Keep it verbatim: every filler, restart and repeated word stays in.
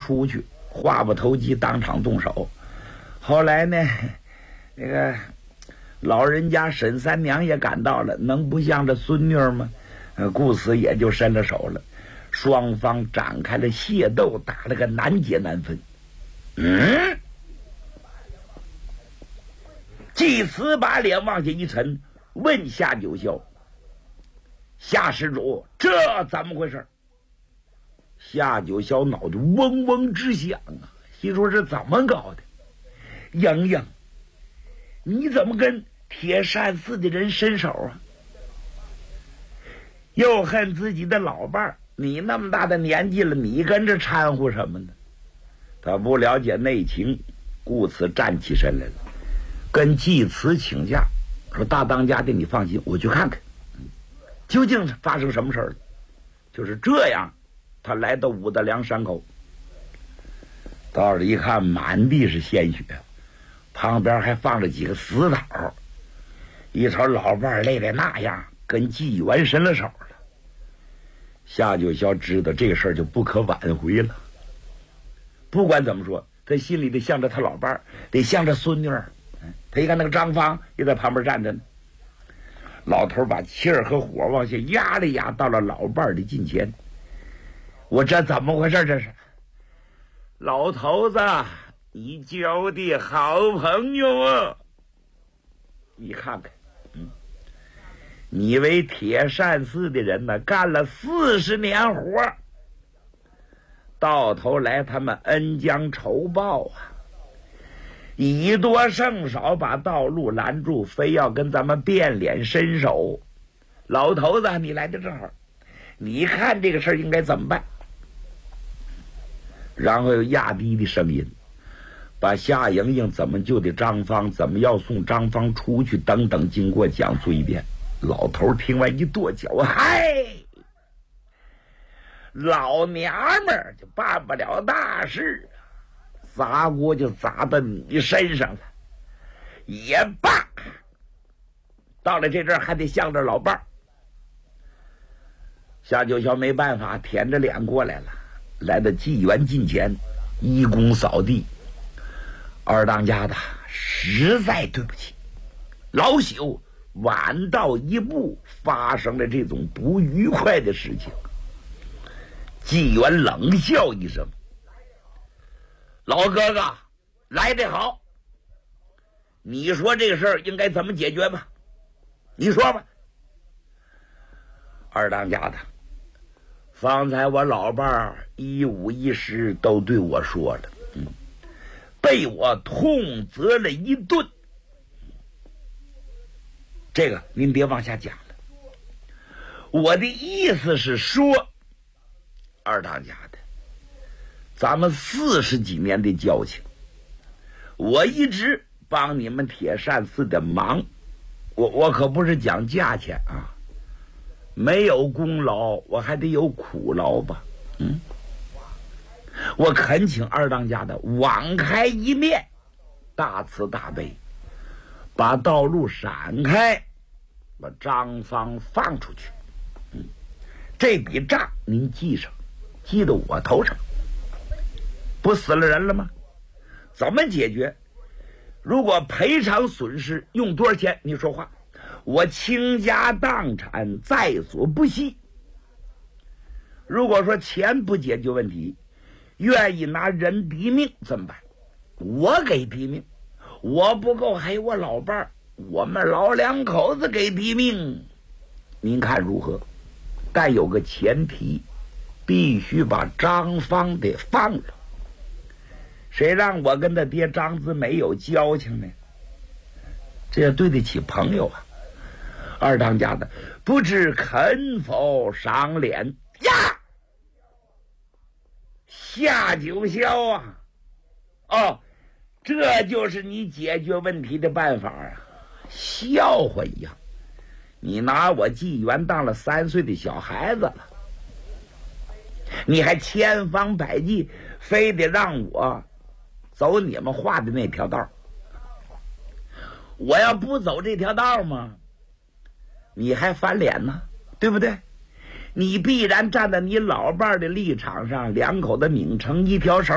出去，话不投机，当场动手。后来呢，那个老人家沈三娘也赶到了，能不像这孙女吗？呃，故此也就伸了手了，双方展开了械斗，打了个难解难分。嗯，祭慈把脸往下一沉，问夏九霄：“夏施主，这怎么回事？”夏九霄脑袋嗡嗡直响啊，心说是怎么搞的？莹莹，你怎么跟铁扇寺的人伸手啊？又恨自己的老伴儿，你那么大的年纪了，你跟着掺和什么呢？他不了解内情，故此站起身来了，跟祭慈请假，说：“大当家的，你放心，我去看看，究竟发生什么事儿了。”就是这样，他来到武德梁山口，到这一看，满地是鲜血，旁边还放着几个死倒，一瞅老伴儿累得那样，跟纪元伸了手了。夏九霄知道这个事儿就不可挽回了。不管怎么说，他心里得向着他老伴儿，得向着孙女儿。他一看那个张芳也在旁边站着呢，老头把气儿和火往下压了压，到了老伴儿的近前。我这怎么回事？这是老头子，你交的好朋友啊！你看看，嗯，你为铁扇寺的人呢，干了四十年活，到头来他们恩将仇报啊，以多胜少，把道路拦住，非要跟咱们变脸伸手。老头子，你来的正好，你看这个事儿应该怎么办？然后有压低的声音，把夏莹莹怎么救的张芳，怎么要送张芳出去等等经过讲述一遍。老头听完一跺脚，嗨，老娘们儿就办不了大事，砸锅就砸到你身上了，也罢。到了这阵还得向着老伴儿。夏九霄没办法，舔着脸过来了，来到纪元近前，一躬扫地：“二当家的，实在对不起，老朽晚到一步，发生了这种不愉快的事情。”纪元冷笑一声：“老哥哥，来得好，你说这个事儿应该怎么解决吧？你说吧。”二当家的，方才我老伴儿一五一十都对我说了，嗯，被我痛责了一顿。这个您别往下讲了，我的意思是说，二当家的，咱们四十几年的交情，我一直帮你们铁扇寺的忙，我我可不是讲价钱啊，没有功劳我还得有苦劳吧。嗯，我恳请二当家的网开一面，大慈大悲，把道路闪开，把张芳放出去。嗯，这笔账您记上，记到我头上。不死了人了吗？怎么解决？如果赔偿损失用多少钱？你说话，我倾家荡产在所不惜。如果说钱不解决问题，愿意拿人抵命怎么办？我给抵命，我不够还有我老伴儿，我们老两口子给抵命，您看如何？但有个前提，必须把张芳得放了。谁让我跟他爹张子梅有交情呢？这也对得起朋友啊。二当家的，不知肯否赏脸呀？夏九霄啊，哦，这就是你解决问题的办法啊！笑话一样，你拿我纪元当了三岁的小孩子了，你还千方百计非得让我走你们画的那条道。我要不走这条道吗？你还翻脸呢，对不对？你必然站在你老伴儿的立场上，两口子拧成一条绳，